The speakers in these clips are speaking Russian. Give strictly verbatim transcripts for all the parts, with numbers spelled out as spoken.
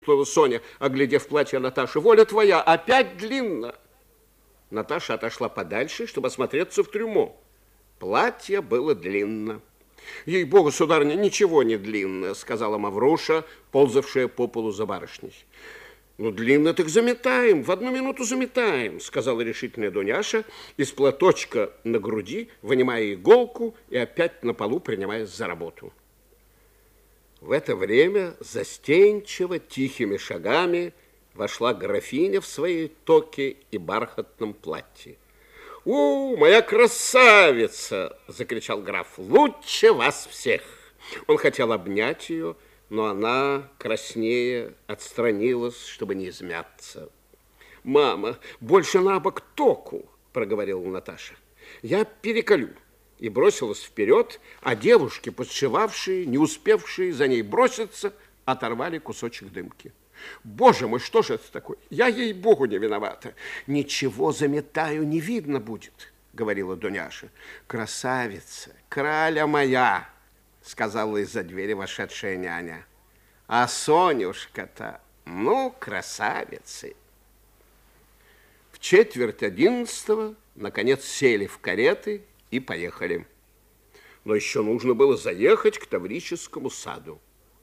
Соня, оглядев платье Наташи. Воля твоя, опять длинно. Наташа отошла подальше, чтобы осмотреться в трюмо. Платье было длинно. Ей-богу, сударыня, ничего не длинно, сказала Мавруша, ползавшая по полу за барышней. Ну, длинно так заметаем, в одну минуту заметаем, сказала решительная Дуняша, из платочка на груди, вынимая иголку и опять на полу принимаясь за работу. В это время застенчиво, тихими шагами вошла графиня в своей токе и бархатном платье. «У, моя красавица!» – закричал граф. «Лучше вас всех!» Он хотел обнять ее, но она, краснея, отстранилась, чтобы не измяться. «Мама, больше на бок току!» – проговорила Наташа. «Я переколю». И бросилась вперед, а девушки, подшивавшие, не успевшие за ней броситься, оторвали кусочек дымки. «Боже мой, что же это такое? Я, ей-богу, не виновата!» «Ничего, заметаю, не видно будет», — говорила Дуняша. «Красавица, краля моя!» — сказала из-за двери вошедшая няня. «А Сонюшка-то, ну, красавицы!» В четверть одиннадцатого, наконец, сели в кареты и поехали. Но еще нужно было заехать к Таврическому саду.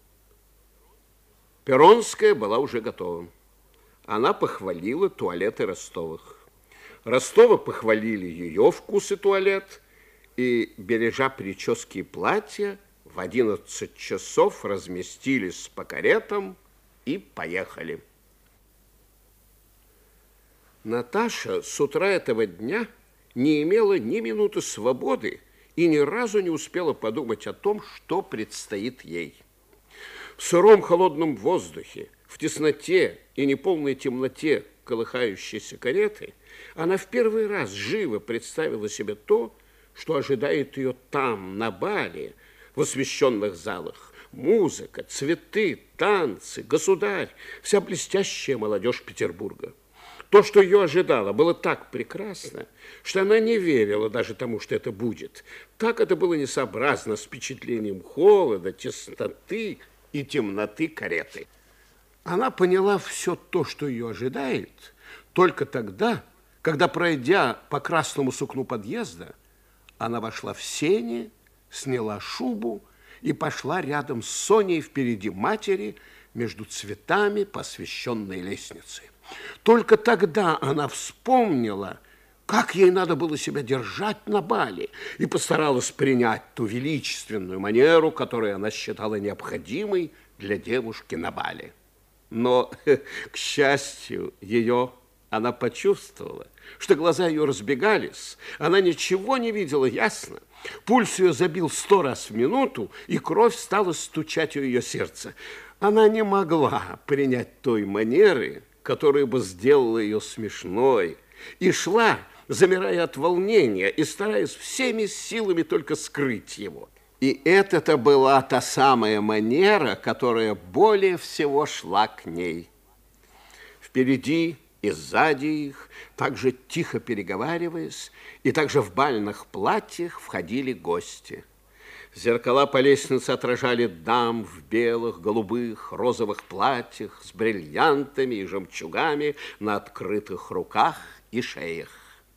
Перронская была уже готова. Она похвалила туалеты Ростовых. Ростовы похвалили ее вкус и туалет, и, бережа прически и платья, в одиннадцать часов разместились по каретам и поехали. Наташа с утра этого дня не имела ни минуты свободы и ни разу не успела подумать о том, что предстоит ей. В сыром холодном воздухе, в тесноте и неполной темноте колыхающейся кареты она в первый раз живо представила себе то, что ожидает ее там, на бале, в освещенных залах. Музыка, цветы, танцы, государь, вся блестящая молодежь Петербурга. То, что ее ожидало, было так прекрасно, что она не верила даже тому, что это будет. Так это было несообразно с впечатлением холода, тесноты и темноты кареты. Она поняла все то, что ее ожидает, только тогда, когда, пройдя по красному сукну подъезда, она вошла в сени, сняла шубу и пошла рядом с Соней впереди матери между цветами по освещенной лестнице. Только тогда она вспомнила, как ей надо было себя держать на бале, и постаралась принять ту величественную манеру, которую она считала необходимой для девушки на бале. Но, к счастью ее, она почувствовала, что глаза ее разбегались, она ничего не видела ясно, пульс ее забил сто раз в минуту, и кровь стала стучать у ее сердца. Она не могла принять той манеры, которая бы сделала ее смешной, и шла, замирая от волнения и стараясь всеми силами только скрыть его. И это-то была та самая манера, которая более всего шла к ней. Впереди и сзади их, также тихо переговариваясь, и также в бальных платьях входили гости. Зеркала по лестнице отражали дам в белых, голубых, розовых платьях с бриллиантами и жемчугами на открытых руках и шеях.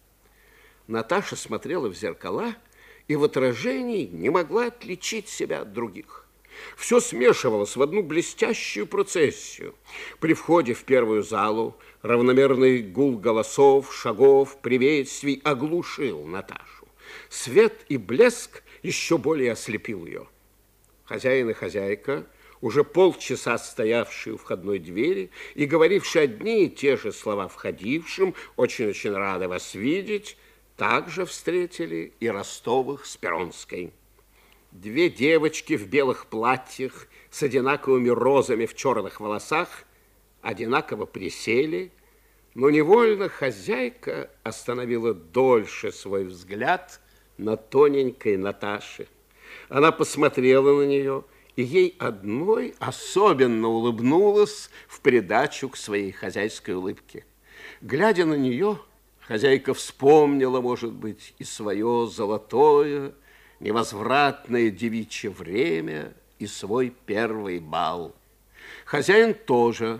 Наташа смотрела в зеркала и в отражении не могла отличить себя от других. Все смешивалось в одну блестящую процессию. При входе в первую залу равномерный гул голосов, шагов, приветствий оглушил Наташу. Свет и блеск еще более ослепил ее. Хозяин и хозяйка, уже полчаса стоявшие у входной двери и говорившие одни и те же слова входившим, очень-очень рады вас видеть, также встретили и Ростовых с Перронской. Две девочки в белых платьях с одинаковыми розами в черных волосах одинаково присели, но невольно хозяйка остановила дольше свой взгляд на тоненькой Наташе. Она посмотрела на нее, и ей одной особенно улыбнулась в придачу к своей хозяйской улыбке. Глядя на нее, хозяйка вспомнила, может быть, и свое золотое, невозвратное девичье время, и свой первый бал. Хозяин тоже